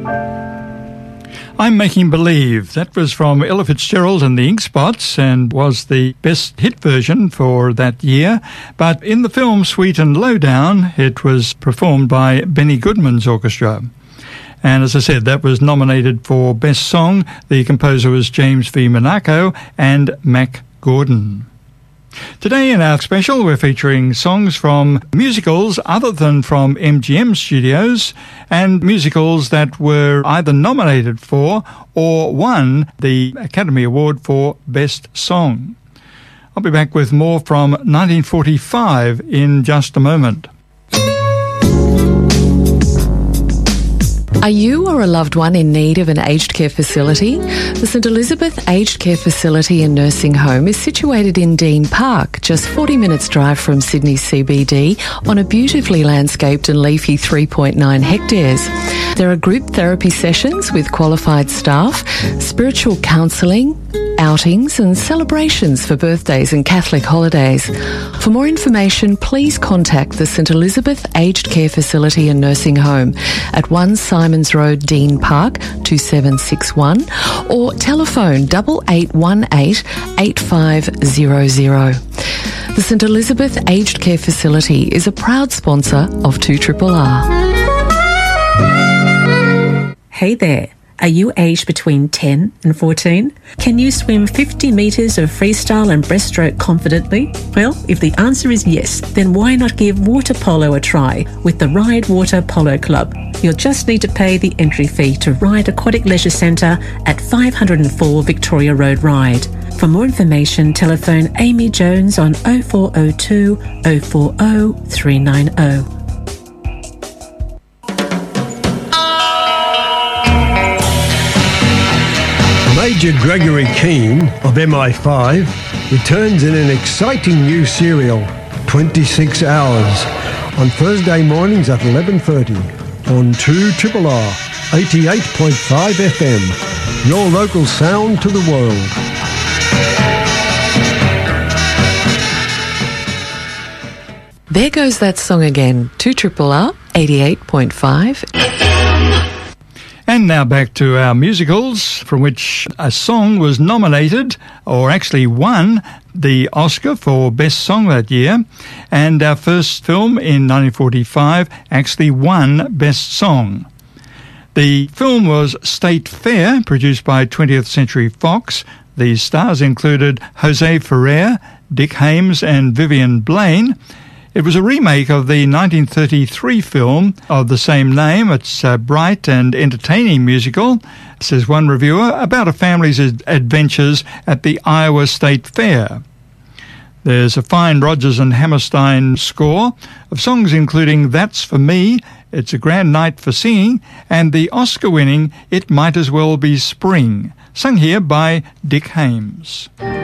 I'm Making Believe. That was from Ella Fitzgerald and the Ink Spots and was the best hit version for that year. But in the film Sweet and Lowdown, it was performed by Benny Goodman's orchestra. And as I said, that was nominated for Best Song. The composer was James V. Monaco and Mac Gordon. Today in our special, we're featuring songs from musicals other than from MGM Studios and musicals that were either nominated for or won the Academy Award for Best Song. I'll be back with more from 1945 in just a moment. Are you or a loved one in need of an aged care facility? The St Elizabeth Aged Care Facility and Nursing Home is situated in Dean Park, just 40 minutes drive from Sydney CBD, on a beautifully landscaped and leafy 3.9 hectares. There are group therapy sessions with qualified staff, spiritual counselling, outings and celebrations for birthdays and Catholic holidays. For more information, please contact the St Elizabeth Aged Care Facility and Nursing Home at 1 Simons Road, Dean Park, 2761, or telephone 8818 8500. The St Elizabeth Aged Care Facility is a proud sponsor of 2RRR. Hey there. Are you aged between 10 and 14? Can you swim 50 metres of freestyle and breaststroke confidently? Well, if the answer is yes, then why not give water polo a try with the Ride Water Polo Club? You'll just need to pay the entry fee to Ride Aquatic Leisure Centre at 504 Victoria Road, Ryde. For more information, telephone Amy Jones on 0402 040 390. Major Gregory Keane of MI5 returns in an exciting new serial, 26 Hours, on Thursday mornings at 11:30 on 2RRR 88.5 FM, your local sound to the world. There goes that song again, 2RRR 88.5. And now back to our musicals, from which a song was nominated, or actually won, the Oscar for Best Song that year. And our first film in 1945 actually won Best Song. The film was State Fair, produced by 20th Century Fox. The stars included Jose Ferrer, Dick Haymes and Vivian Blaine. It was a remake of the 1933 film of the same name. It's a bright and entertaining musical, says one reviewer, about a family's adventures at the Iowa State Fair. There's a fine Rodgers and Hammerstein score of songs including That's For Me, It's a Grand Night for Singing, and the Oscar-winning It Might As Well Be Spring, sung here by Dick Haymes.